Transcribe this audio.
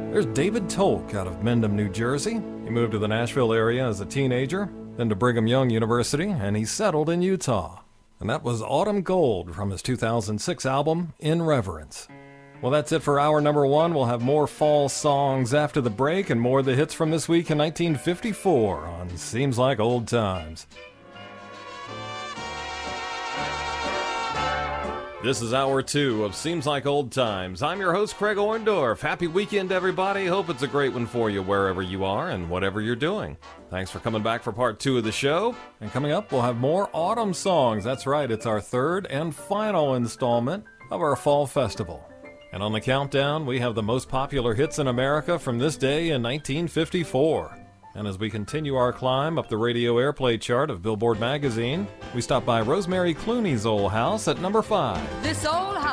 There's David Tolk out of Mendham, New Jersey. He moved to the Nashville area as a teenager, then to Brigham Young University, and he settled in Utah. And that was Autumn Gold from his 2006 album, In Reverence. Well, that's it for hour number one. We'll have more fall songs after the break and more of the hits from this week in 1954 on Seems Like Old Times. This is hour two of Seems Like Old Times. I'm your host, Craig Orndorff. Happy weekend, everybody. Hope it's a great one for you wherever you are and whatever you're doing. Thanks for coming back for part two of the show. And coming up, we'll have more autumn songs. That's right, it's our third and final installment of our fall festival. And on the countdown, we have the most popular hits in America from this day in 1954. And as we continue our climb up the radio airplay chart of Billboard magazine, we stop by Rosemary Clooney's old house at number 5. This old house